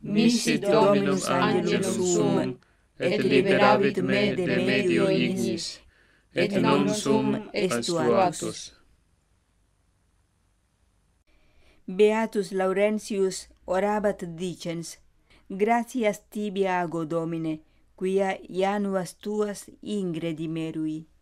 Missit Dominus angelum suum, et liberavit me de medio ignis, et non sum extuatus. Beatus Laurentius orabat dicens: Gratias tibi ago, Domine, quia januas tuas ingredimerui.